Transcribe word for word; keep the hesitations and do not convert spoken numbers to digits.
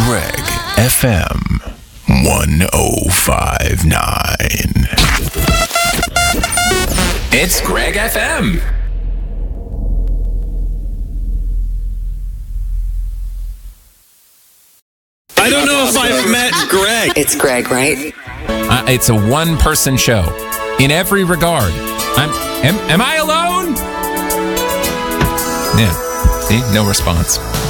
Greg F M one oh five point nine. It's Greg F M. I don't know if I've met Greg. It's Greg, right? Uh, it's a one-person show in every regard. I'm. Am, am I alone? Yeah. See, no response.